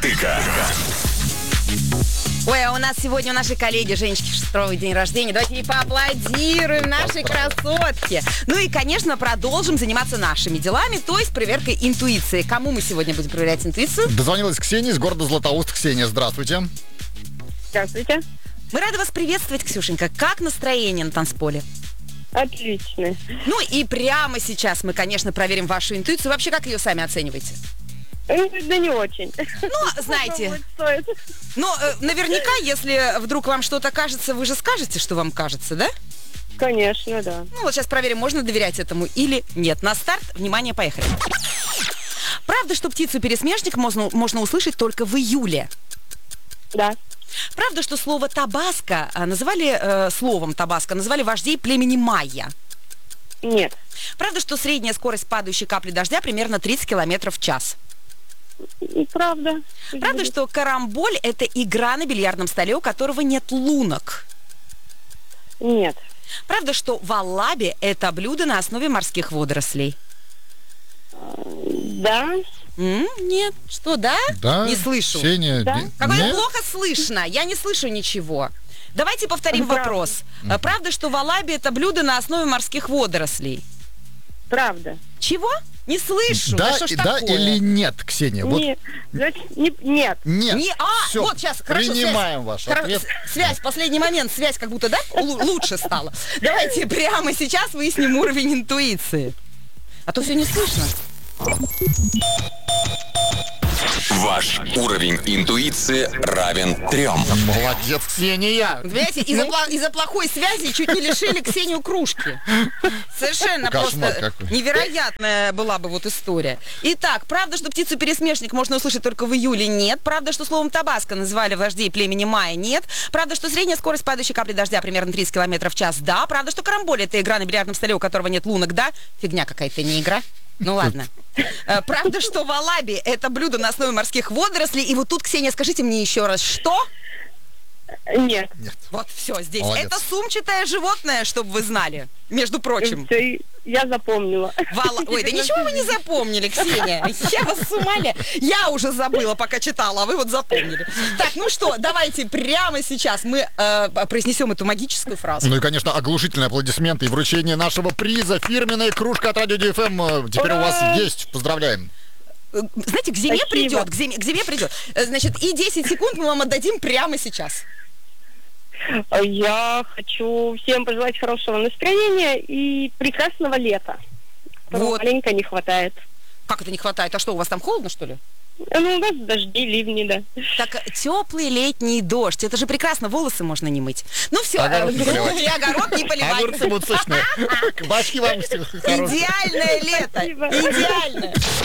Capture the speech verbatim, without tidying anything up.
Втыка. Ой, а у нас сегодня у нашей коллеги Женечки Шестровой день рождения. Давайте ей поаплодируем, нашей красотке. Ну и, конечно, продолжим заниматься нашими делами, то есть проверкой интуиции. Кому мы сегодня будем проверять интуицию? Дозвонилась Ксения из города Златоуст. Ксения, здравствуйте. Здравствуйте. Мы рады вас приветствовать, Ксюшенька. Как настроение на танцполе? Отлично. Ну и прямо сейчас мы, конечно, проверим вашу интуицию. Вообще, как ее сами оцениваете? Ну, да не очень. Ну, знаете, Стоит. но э, наверняка, если вдруг вам что-то кажется, вы же скажете, что вам кажется, да? Конечно, да. Ну вот сейчас проверим, можно доверять этому или нет. На старт, внимание, поехали. Правда, что птицу-пересмешник можно, можно услышать только в июле? Да. Правда, что слово «табаско» а, называли, э, словом «табаско» называли вождей племени майя? Нет. Правда, что средняя скорость падающей капли дождя примерно тридцать километров в час? Правда. Правда, что карамболь – это игра на бильярдном столе, у которого нет лунок? Нет. Правда, что валаби – это блюдо на основе морских водорослей? Да. М, нет. Что, да? Да. Не слышу. Ксения, Да. би- Какое нет? плохо слышно. Я не слышу ничего. Давайте повторим Правда. вопрос. А Правда, что валаби – это блюдо на основе морских водорослей? Правда. Чего? Не слышу. Да, что ж и- да такое? или нет, Ксения? Вот Нет. Значит, не- нет. нет. Не, а, Всё, вот сейчас, хорошо, принимаем связь. ваш Хоро- ответ. с- Связь, последний момент, связь как будто, да, лу- лучше стала. Давайте прямо сейчас выясним уровень интуиции. А то все не слышно. Ваш уровень интуиции равен трем. Молодец, Ксения. Понимаете, из-за, пла- из-за плохой связи чуть не лишили Ксению кружки. Совершенно Кошмар просто какой. невероятная была бы вот история. Итак, правда, что птицу-пересмешник можно услышать только в июле? Нет. Правда, что словом табаско называли вождей племени майя? Нет. Правда, что средняя скорость падающей капли дождя примерно тридцать километров в час? Да. Правда, что карамболь – это игра на бильярдном столе, у которого нет лунок? Да. Фигня какая-то, не игра. Ну ладно. Э, Правда, что валаби – это блюдо на основе морских водорослей? И вот тут, Ксения, скажите мне еще раз, что? Нет. Нет. Вот все здесь. Молодец. Это сумчатое животное, чтобы вы знали. Между прочим. Всё, я запомнила. Вала... Ой, да ничего вы не запомнили, Ксения. Я вас с ума ли? Я уже забыла, пока читала, а вы вот запомнили. Так, ну что, давайте прямо сейчас мы э, произнесем эту магическую фразу. Ну и, конечно, оглушительные аплодисменты и вручение нашего приза. Фирменная кружка от Радио Ди Эф Эм теперь у вас есть. Поздравляем. Э, Знаете, к зиме Спасибо. придет, к зиме, к зиме придет. Э, Значит, и десять секунд мы вам отдадим прямо сейчас. Я хочу всем пожелать хорошего настроения и прекрасного лета. которого Вот. маленько не хватает. Как это не хватает? А что, у вас там холодно, что ли? Ну, у нас дожди, ливни, да. Так, теплый летний дождь. Это же прекрасно, волосы можно не мыть. Ну все, Огород не поливать. и огород не поливать. Огурцы будут сочные. Кабачки вам хорошие. Идеальное лето. Спасибо. Идеальное.